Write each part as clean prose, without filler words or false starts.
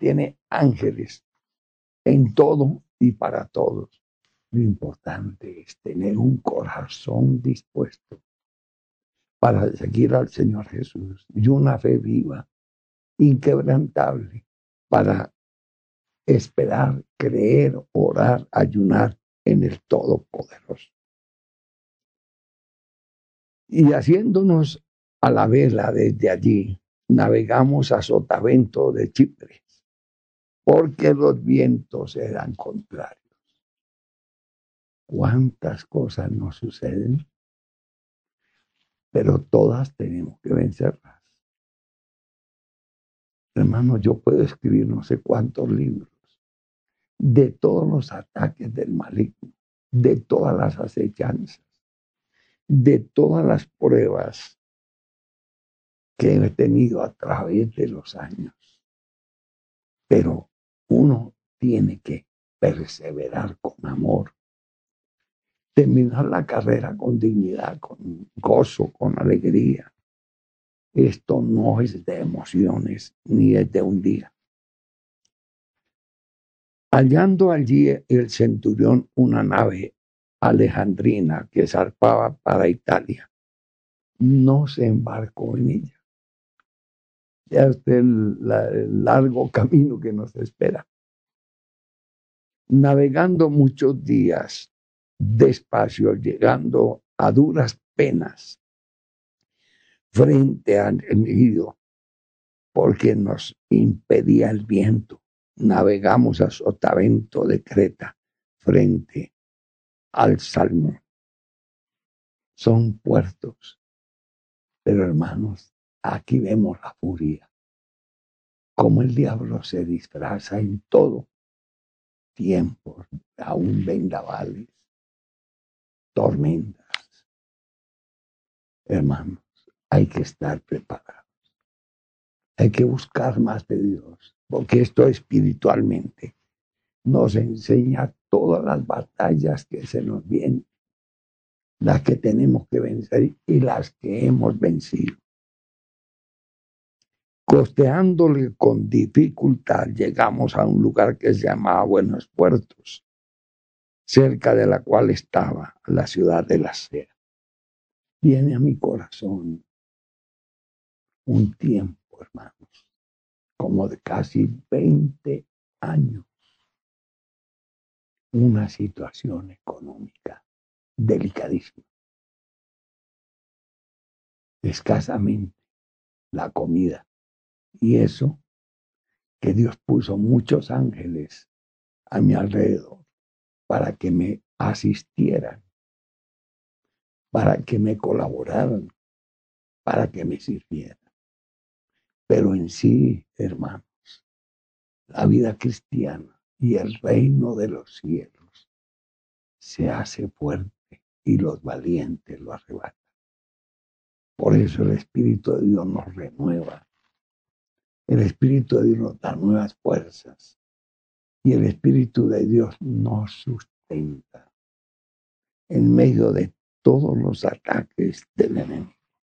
tiene ángeles en todo y para todos. Lo importante es tener un corazón dispuesto para seguir al Señor Jesús y una fe viva, inquebrantable, para esperar, creer, orar, ayunar en el Todopoderoso. Y haciéndonos a la vela desde allí, navegamos a Sotavento de Chipre, porque los vientos eran contrarios. ¿Cuántas cosas nos suceden? Pero todas tenemos que vencerlas. Hermano, yo puedo escribir no sé cuántos libros de todos los ataques del maligno, de todas las acechanzas, de todas las pruebas que he tenido a través de los años. Pero uno tiene que perseverar con amor, terminar la carrera con dignidad, con gozo, con alegría. Esto no es de emociones ni es de un día. Hallando allí el centurión una nave alejandrina que zarpaba para Italia, no se embarcó en ella. Ya usted el largo camino que nos espera. Navegando muchos días despacio, llegando a duras penas frente al enemigo, porque nos impedía el viento. Navegamos a Sotavento de Creta frente al Salmón. Son puertos, pero hermanos, aquí vemos la furia, cómo el diablo se disfraza en todo tiempo, aún vendavales, tormentas. Hermanos, hay que estar preparados. Hay que buscar más de Dios, porque esto espiritualmente nos enseña todas las batallas que se nos vienen, las que tenemos que vencer y las que hemos vencido. Costeándole con dificultad, llegamos a un lugar que se llamaba Buenos Puertos, cerca de la cual estaba la ciudad de la Sea. Viene a mi corazón un tiempo, hermanos, como de casi 20 años, una situación económica delicadísima. Escasamente la comida. Y eso que Dios puso muchos ángeles a mi alrededor para que me asistieran, para que me colaboraran, para que me sirvieran. Pero en sí, hermanos, la vida cristiana y el reino de los cielos se hace fuerte y los valientes lo arrebatan. Por eso el Espíritu de Dios nos renueva. El Espíritu de Dios nos da nuevas fuerzas. Y el Espíritu de Dios nos sustenta en medio de todos los ataques del enemigo.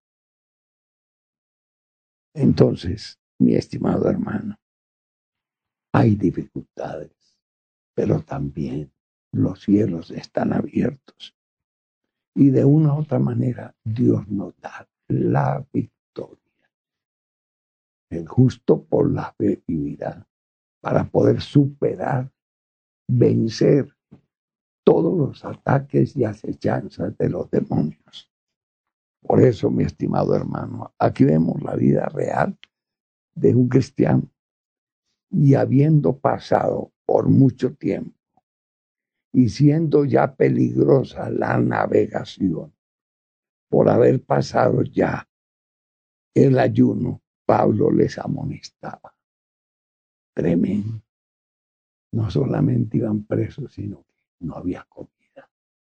Entonces, mi estimado hermano, hay dificultades, pero también los cielos están abiertos. Y de una u otra manera, Dios nos da la victoria. El justo por la fe vivirá, para poder superar, vencer todos los ataques y acechanzas de los demonios. Por eso, mi estimado hermano, aquí vemos la vida real de un cristiano y habiendo pasado por mucho tiempo y siendo ya peligrosa la navegación, por haber pasado ya el ayuno, Pablo les amonestaba. Tremendo. No solamente iban presos, sino que no había comida.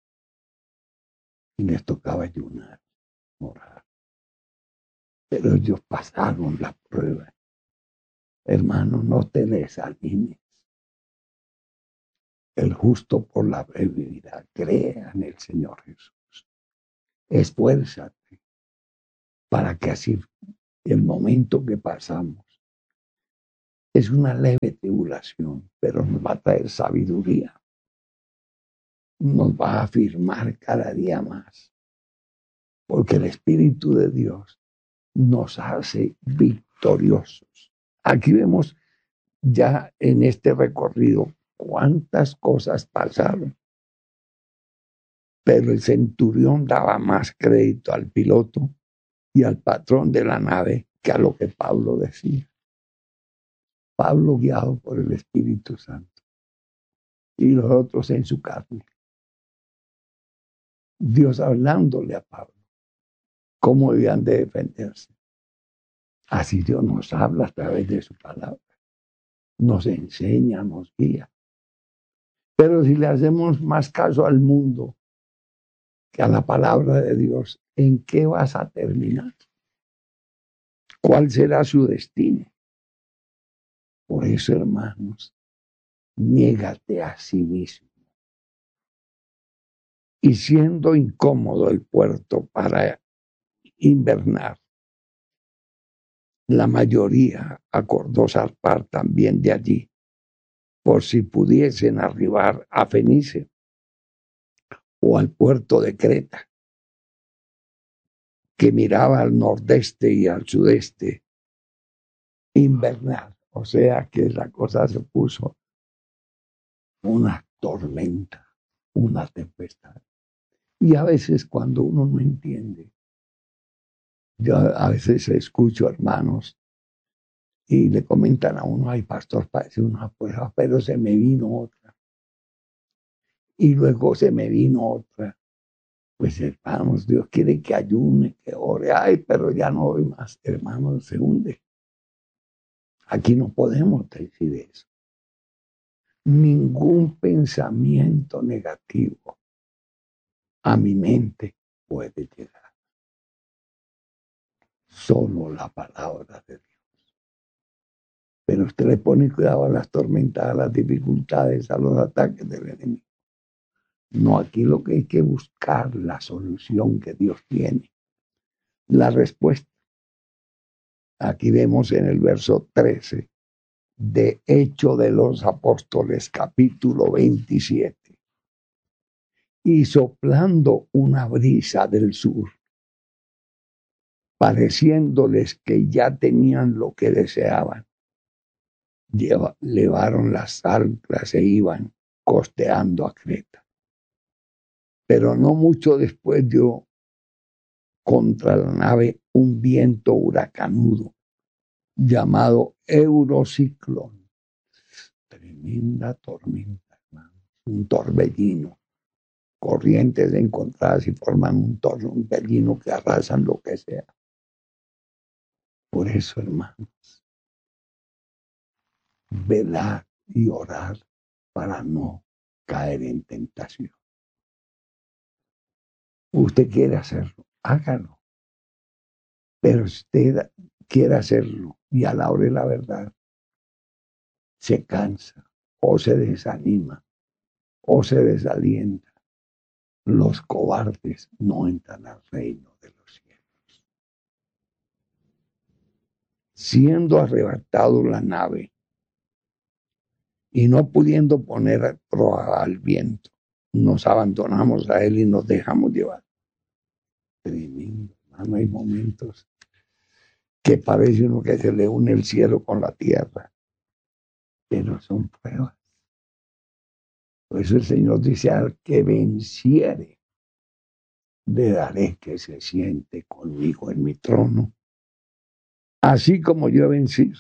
Y les tocaba ayunar, orar. Pero ellos pasaron la prueba. Hermano, no te desanimes. El justo por la fe vivirá. Crea en el Señor Jesús. Esfuérzate para que así el momento que pasamos Es una leve tribulación, pero nos va a traer sabiduría. Nos va a afirmar cada día más. Porque el Espíritu de Dios nos hace victoriosos. Aquí vemos ya en este recorrido cuántas cosas pasaron. Pero el centurión daba más crédito al piloto y al patrón de la nave que a lo que Pablo decía. Pablo guiado por el Espíritu Santo y los otros en su carne. Dios hablándole a Pablo cómo debían de defenderse. Así Dios nos habla a través de su palabra. Nos enseña, nos guía. Pero si le hacemos más caso al mundo que a la palabra de Dios, ¿en qué vas a terminar? ¿Cuál será su destino? Por eso, hermanos, niégate a sí mismo. Y siendo incómodo el puerto para invernar, la mayoría acordó zarpar también de allí, por si pudiesen arribar a Fenice o al puerto de Creta, que miraba al nordeste y al sudeste, invernar. O sea que la cosa se puso una tormenta, una tempestad. Y a veces cuando uno no entiende, yo a veces escucho hermanos y le comentan a uno, ay pastor, parece una prueba, pero se me vino otra. Y luego se me vino otra. Pues hermanos, Dios quiere que ayune, que ore, ay, pero ya no voy más, hermanos, se hunde. Aquí no podemos decir eso. Ningún pensamiento negativo a mi mente puede llegar. Solo la palabra de Dios. Pero usted le pone cuidado a las tormentas, a las dificultades, a los ataques del enemigo. No, aquí lo que hay que buscar la solución que Dios tiene. La respuesta. Aquí vemos en el verso 13 de Hechos de los Apóstoles, capítulo 27. Y soplando una brisa del sur, pareciéndoles que ya tenían lo que deseaban, levaron las anclas e iban costeando a Creta. Pero no mucho después dio contra la nave un viento huracanudo llamado Eurociclón. Tremenda tormenta, hermano. Un torbellino. Corrientes encontradas y forman un torbellino que arrasan lo que sea. Por eso, hermanos, velar y orar para no caer en tentación. Usted quiere hacerlo, hágalo. Pero si usted quiere hacerlo y a la hora de la verdad se cansa o se desanima o se desalienta, los cobardes no entran al reino de los cielos. Siendo arrebatado la nave y no pudiendo poner a proa al viento, nos abandonamos a él y nos dejamos llevar. Tremendo, hermano, hay momentos que parece uno que se le une el cielo con la tierra, pero son pruebas. Por eso el Señor dice, al que venciere, le daré que se siente conmigo en mi trono, así como yo he vencido.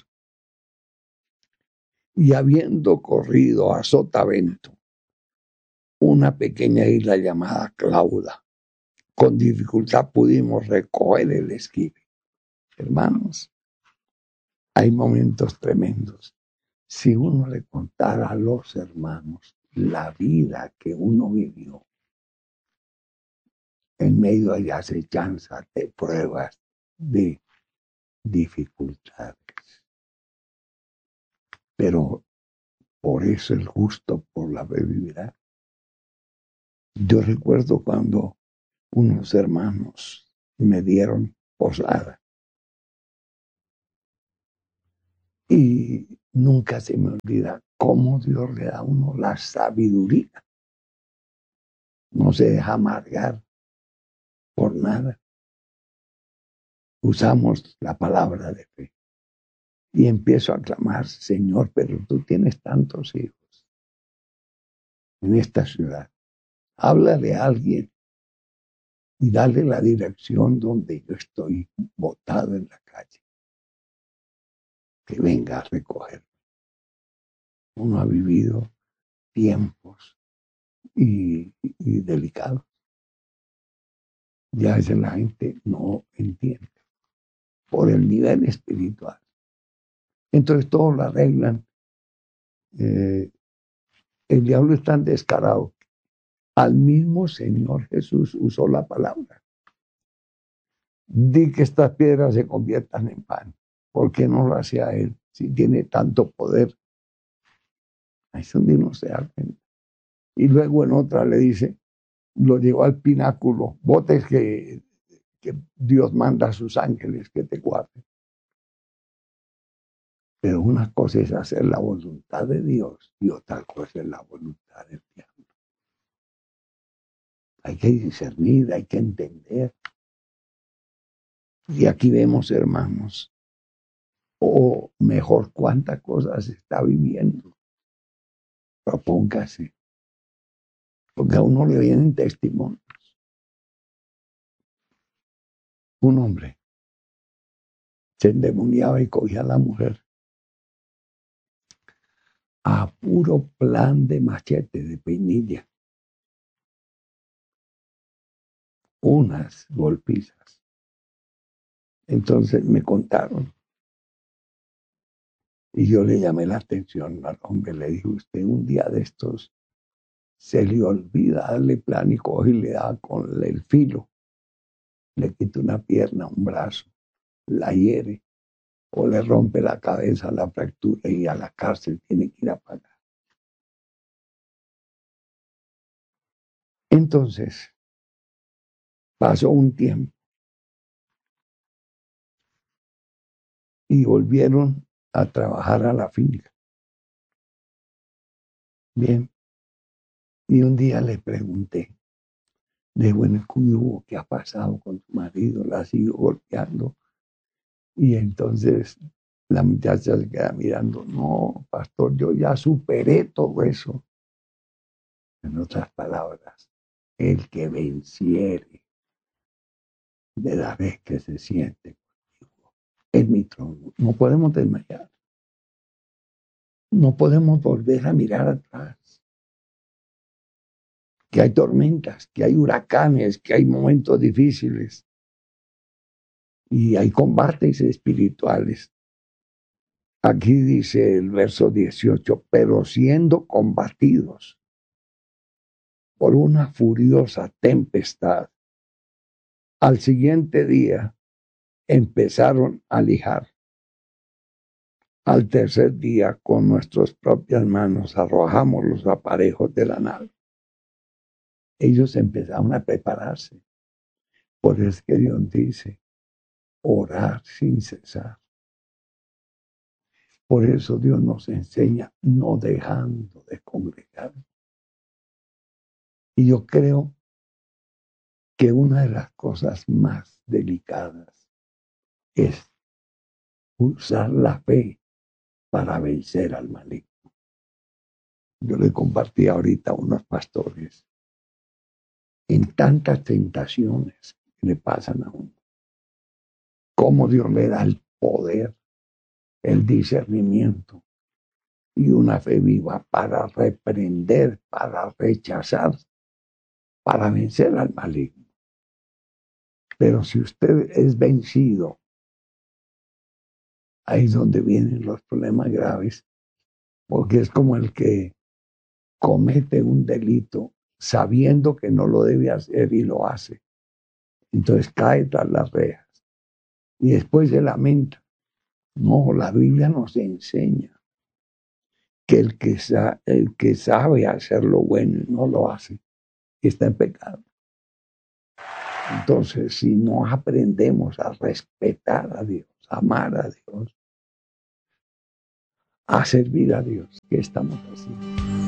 Y habiendo corrido a Sotavento, una pequeña isla llamada Clauda, con dificultad pudimos recoger el esquife. Hermanos, hay momentos tremendos. Si uno le contara a los hermanos la vida que uno vivió en medio de acechanzas, de pruebas, de dificultades. Pero por eso el justo por la fe vivirá. Yo recuerdo cuando unos hermanos me dieron posada y nunca se me olvida cómo Dios le da a uno la sabiduría. No se deja amargar por nada. Usamos la palabra de fe. Y empiezo a clamar, Señor, pero tú tienes tantos hijos en esta ciudad. Háblale a alguien y dale la dirección donde yo estoy botado en la calle. Que venga a recoger. Uno ha vivido tiempos y delicados. Y a veces la gente no entiende por el nivel espiritual. Entonces todos lo arreglan. El diablo es tan descarado. Al mismo Señor Jesús usó la palabra. Di que estas piedras se conviertan en pan. ¿Por qué no lo hacía él? Si tiene tanto poder. Ahí es donde uno se da cuenta. Y luego en otra le dice, lo llevó al pináculo, botes que Dios manda a sus ángeles que te guarden. Pero una cosa es hacer la voluntad de Dios y otra cosa es la voluntad del diablo. Hay que discernir, hay que entender. Y aquí vemos, hermanos, o mejor, cuántas cosas se está viviendo. Propóngase. Porque a uno le vienen testimonios. Un hombre se endemoniaba y cogía a la mujer a puro plan de machete, de peinilla. Unas golpizas. Entonces me contaron. Y yo le llamé la atención al hombre. Le dije, usted un día de estos se le olvida darle plan y coge y le da con el filo. Le quita una pierna, un brazo, la hiere o le rompe la cabeza, la fractura y a la cárcel tiene que ir a pagar. Entonces, pasó un tiempo y volvieron a trabajar a la finca. Bien. Y un día le pregunté, de bueno, ¿qué ha pasado con tu marido? ¿La sigo golpeando? Y entonces la muchacha se queda mirando, no, pastor, yo ya superé todo eso. En otras palabras, el que venciere, le daré que se siente conmigo en mi trono. No podemos desmayar. No podemos volver a mirar atrás. Que hay tormentas, que hay huracanes, que hay momentos difíciles. Y hay combates espirituales. Aquí dice el verso 18, pero siendo combatidos por una furiosa tempestad, al siguiente día empezaron a lijar. Al tercer día, con nuestras propias manos, arrojamos los aparejos de la nave. Ellos empezaron a prepararse. Por eso es que Dios dice, orar sin cesar. Por eso Dios nos enseña no dejando de congregar. Y yo creo que una de las cosas más delicadas es usar la fe para vencer al maligno. Yo le compartí ahorita a unos pastores en tantas tentaciones que le pasan a uno. Cómo Dios le da el poder, el discernimiento y una fe viva para reprender, para rechazar, para vencer al maligno. Pero si usted es vencido, ahí es donde vienen los problemas graves, porque es como el que comete un delito sabiendo que no lo debe hacer y lo hace. Entonces cae tras las rejas y después se lamenta. No, la Biblia nos enseña que el que sabe hacer lo bueno y no lo hace, está en pecado. Entonces, si no aprendemos a respetar a Dios, a amar a Dios, a servir a Dios. ¿Qué estamos haciendo?